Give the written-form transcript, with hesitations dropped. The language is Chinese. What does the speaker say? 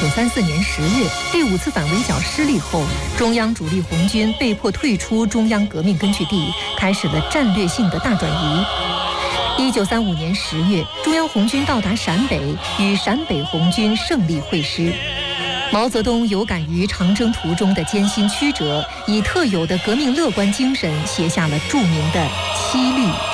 1934年10月，第5次反围剿失利后，中央主力红军被迫退出中央革命根据地，开始了战略性的大转移。1935年10月，中央红军到达陕北，与陕北红军胜利会师。毛泽东有感于长征途中的艰辛曲折，以特有的革命乐观精神写下了著名的《七律》